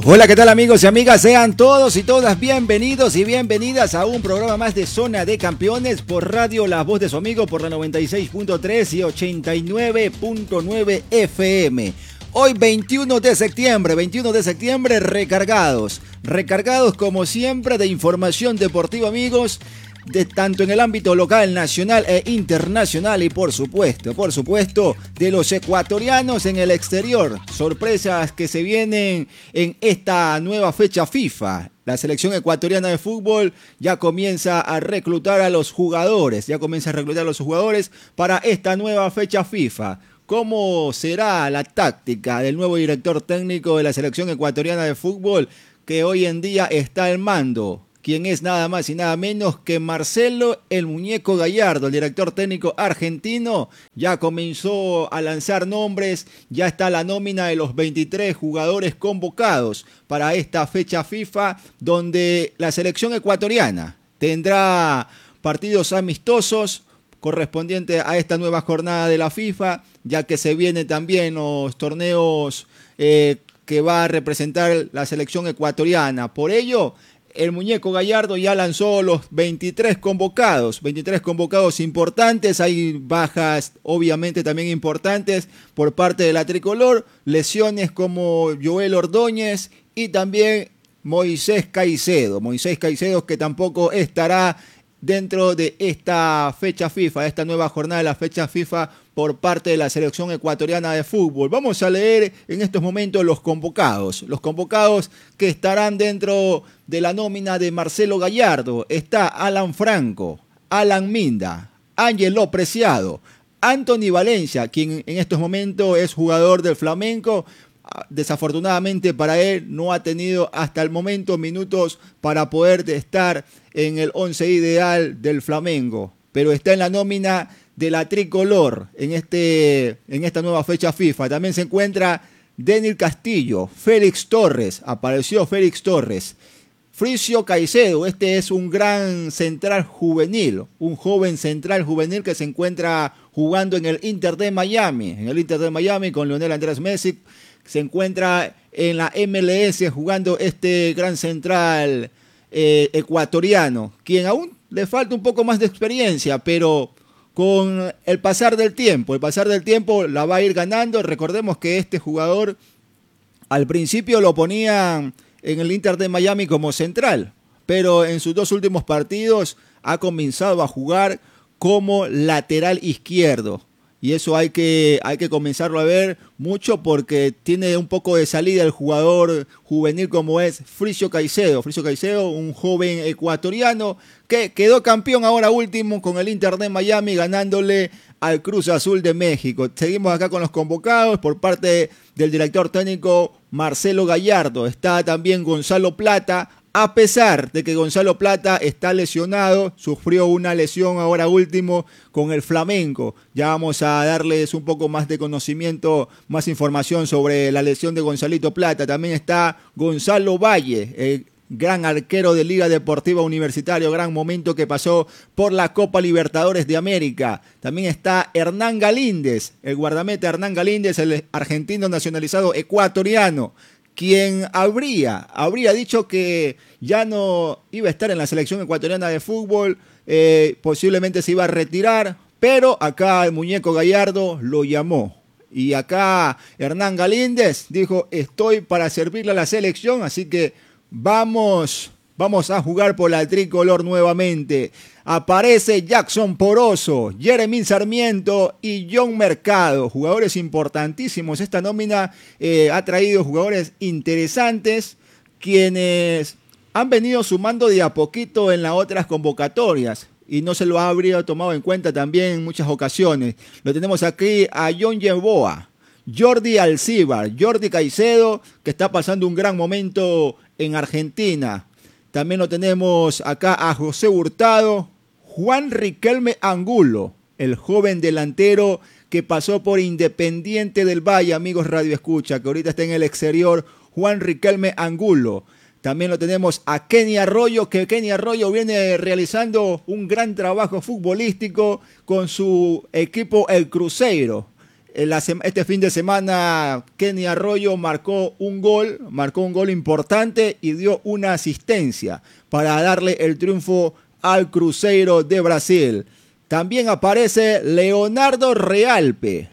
Hola, ¿qué tal amigos y amigas? Sean todos y todas bienvenidos y bienvenidas a un programa más de Zona de Campeones por Radio La Voz de su Amigo por la 96.3 y 89.9 FM. Hoy 21 de septiembre, recargados como siempre de información deportiva, amigos, tanto en el ámbito local, nacional e internacional y por supuesto de los ecuatorianos en el exterior. Sorpresas que se vienen en esta nueva fecha FIFA. La selección ecuatoriana de fútbol ya comienza a reclutar a los jugadores, para esta nueva fecha FIFA. ¿Cómo será la táctica del nuevo director técnico de la selección ecuatoriana de fútbol que hoy en día está al mando? Quien es nada más y nada menos que Marcelo el Muñeco Gallardo, el director técnico argentino. Ya comenzó a lanzar nombres, ya está la nómina de los 23 jugadores convocados para esta fecha FIFA, donde la selección ecuatoriana tendrá partidos amistosos correspondientes a esta nueva jornada de la FIFA, ya que se vienen también los torneos que va a representar la selección ecuatoriana. Por ello, el Muñeco Gallardo ya lanzó los 23 convocados importantes. Hay bajas obviamente también importantes por parte de la tricolor, lesiones como Joel Ordóñez y también Moisés Caicedo que tampoco estará dentro de esta fecha FIFA, esta nueva jornada de la fecha FIFA por parte de la selección ecuatoriana de fútbol. Vamos a leer en estos momentos los convocados que estarán dentro de la nómina de Marcelo Gallardo. Está Alan Franco, Alan Minda, Ángelo Preciado, Anthony Valencia, quien en estos momentos es jugador del Flamengo. Desafortunadamente para él no ha tenido hasta el momento minutos para poder estar en el 11 ideal del Flamengo, pero está en la nómina de la tricolor en esta nueva fecha FIFA. También se encuentra Denil Castillo, Félix Torres, apareció Félix Torres, Fricio Caicedo. Este es un gran central juvenil, un joven central juvenil que se encuentra jugando en el Inter de Miami, con Lionel Andrés Messi. Se encuentra en la MLS jugando este gran central ecuatoriano, quien aún le falta un poco más de experiencia, pero con el pasar del tiempo la va a ir ganando. Recordemos que este jugador al principio lo ponían en el Inter de Miami como central, pero en sus dos últimos partidos ha comenzado a jugar como lateral izquierdo. Y eso hay que comenzarlo a ver mucho porque tiene un poco de salida el jugador juvenil como es Fricio Caicedo, un joven ecuatoriano que quedó campeón ahora último con el Inter de Miami ganándole al Cruz Azul de México. Seguimos acá con los convocados por parte del director técnico Marcelo Gallardo. Está también Gonzalo Plata. A pesar de que Gonzalo Plata está lesionado, sufrió una lesión ahora último con el Flamengo. Ya vamos a darles un poco más de conocimiento, más información sobre la lesión de Gonzalito Plata. También está Gonzalo Valle, el gran arquero de Liga Deportiva Universitario, gran momento que pasó por la Copa Libertadores de América. También está Hernán Galíndez, el guardameta Hernán Galíndez, el argentino nacionalizado ecuatoriano, quien habría dicho que ya no iba a estar en la selección ecuatoriana de fútbol, posiblemente se iba a retirar, pero acá el Muñeco Gallardo lo llamó. Y acá Hernán Galíndez dijo, estoy para servirle a la selección, así que vamos a jugar por la tricolor nuevamente. Aparece Jackson Poroso, Jeremy Sarmiento y John Mercado, jugadores importantísimos. Esta nómina ha traído jugadores interesantes, quienes han venido sumando de a poquito en las otras convocatorias y no se lo habría tomado en cuenta también en muchas ocasiones. Lo tenemos aquí a John Yeboah, Jordi Alcibar, Jordi Caicedo, que está pasando un gran momento en Argentina. También lo tenemos acá a José Hurtado, Juan Riquelme Angulo, el joven delantero que pasó por Independiente del Valle, amigos Radio Escucha, que ahorita está en el exterior, Juan Riquelme Angulo. También lo tenemos a Kenny Arroyo, que Kenny Arroyo viene realizando un gran trabajo futbolístico con su equipo El Cruzeiro. Este fin de semana Kenny Arroyo marcó un gol importante y dio una asistencia para darle el triunfo al Cruzeiro de Brasil. También aparece Leonardo Realpe,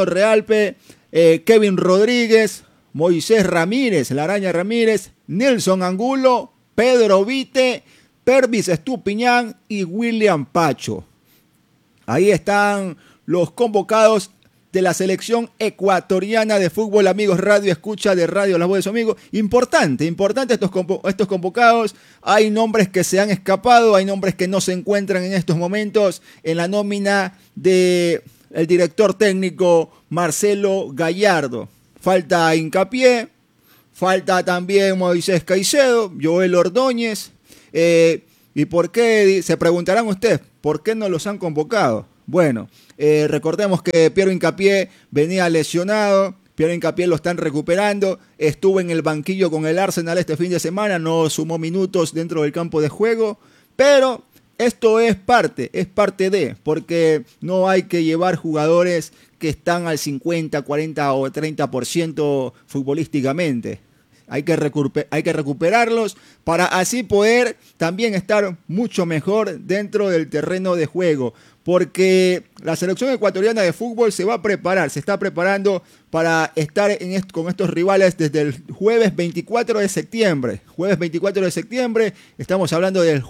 Kevin Rodríguez, Moisés Ramírez, la Araña Ramírez, Nelson Angulo, Pedro Vite, Pervis Estupiñán y William Pacho. Ahí están los convocados de la selección ecuatoriana de fútbol, amigos Radio Escucha de Radio La Voz de su Amigo. Importante estos convocados. Hay nombres que se han escapado, hay nombres que no se encuentran en estos momentos en la nómina del director técnico Marcelo Gallardo. Falta Hincapié, falta también Moisés Caicedo, Joel Ordóñez. ¿Y por qué? Se preguntarán ustedes, ¿por qué no los han convocado? Bueno, recordemos que Piero Hincapié venía lesionado, Piero Hincapié lo están recuperando, estuvo en el banquillo con el Arsenal este fin de semana, no sumó minutos dentro del campo de juego, pero esto es parte de, porque no hay que llevar jugadores que están al 50, 40 o 30% futbolísticamente. Hay que recuperarlos para así poder también estar mucho mejor dentro del terreno de juego. Porque la selección ecuatoriana de fútbol se está preparando para estar con estos rivales desde el jueves 24 de septiembre. Jueves 24 de septiembre, estamos hablando del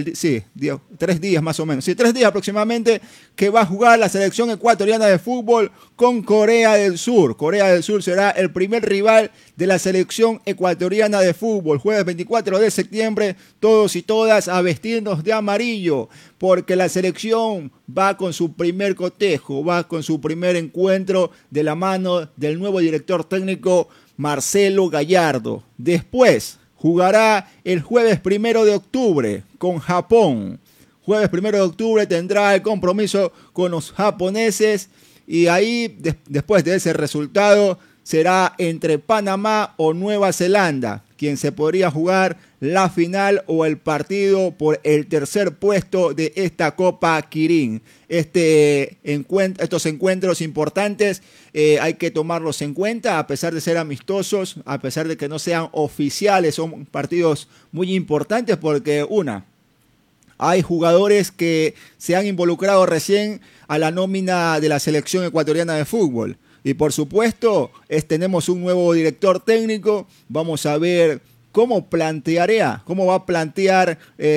3 días más o menos. 3 días aproximadamente que va a jugar la selección ecuatoriana de fútbol con Corea del Sur. Corea del Sur será el primer rival de la selección ecuatoriana de fútbol. Jueves 24 de septiembre, todos y todas a vestirnos de amarillo, porque la selección va con su primer cotejo, va con su primer encuentro de la mano del nuevo director técnico Marcelo Gallardo. Después jugará el jueves 1 de octubre con Japón. Jueves 1 de octubre tendrá el compromiso con los japoneses y ahí, después de ese resultado, será entre Panamá o Nueva Zelanda quien se podría jugar la final o el partido por el tercer puesto de esta Copa Kirin. Estos encuentros importantes hay que tomarlos en cuenta, a pesar de ser amistosos, a pesar de que no sean oficiales, son partidos muy importantes porque hay jugadores que se han involucrado recién a la nómina de la selección ecuatoriana de fútbol. Y por supuesto, tenemos un nuevo director técnico. Vamos a ver cómo va a plantear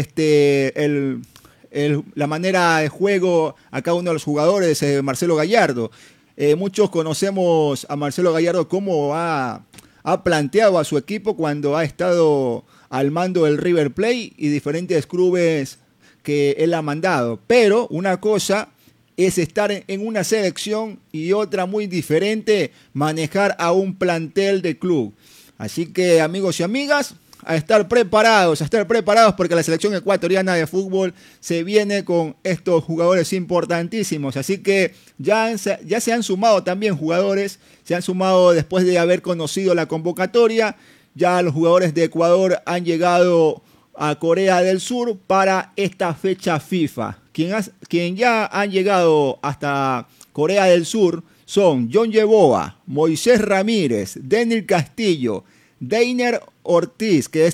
la manera de juego a cada uno de los jugadores, Marcelo Gallardo. Muchos conocemos a Marcelo Gallardo cómo ha planteado a su equipo cuando ha estado al mando del River Plate y diferentes clubes que él ha mandado. Pero una cosa es estar en una selección y otra muy diferente, manejar a un plantel de club. Así que, amigos y amigas, a estar preparados porque la selección ecuatoriana de fútbol se viene con estos jugadores importantísimos. Así que ya se han sumado también jugadores, se han sumado después de haber conocido la convocatoria. Ya los jugadores de Ecuador han llegado a Corea del Sur para esta fecha FIFA. Quien ya han llegado hasta Corea del Sur son John Yeboah, Moisés Ramírez, Denil Castillo, Deiner Ortiz, que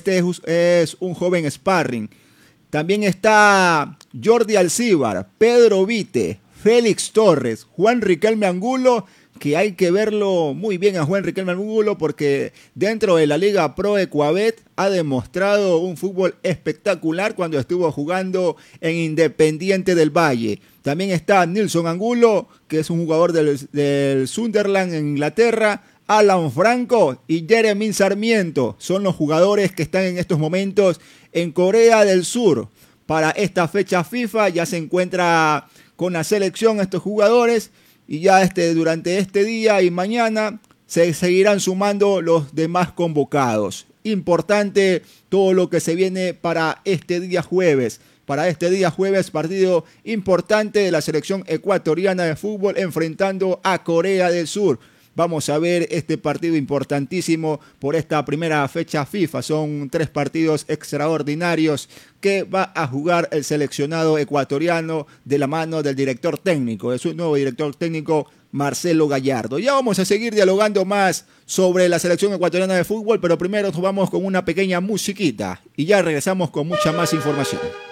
es un joven sparring. También está Jordi Alcíbar, Pedro Vite, Félix Torres, Juan Riquelme Angulo, que hay que verlo muy bien a Juan Riquelme Angulo porque dentro de la Liga Pro Ecuabet ha demostrado un fútbol espectacular cuando estuvo jugando en Independiente del Valle. También está Nilson Angulo, que es un jugador del Sunderland en Inglaterra. Alan Franco y Jeremy Sarmiento son los jugadores que están en estos momentos en Corea del Sur. Para esta fecha FIFA ya se encuentra con la selección estos jugadores. Y ya durante este día y mañana se seguirán sumando los demás convocados. Importante todo lo que se viene para este día jueves. Para este día jueves, partido importante de la selección ecuatoriana de fútbol enfrentando a Corea del Sur. Vamos a ver este partido importantísimo por esta primera fecha FIFA. Son 3 partidos extraordinarios que va a jugar el seleccionado ecuatoriano de la mano del director técnico, de su nuevo director técnico Marcelo Gallardo. Ya vamos a seguir dialogando más sobre la selección ecuatoriana de fútbol, pero primero nos vamos con una pequeña musiquita y ya regresamos con mucha más información.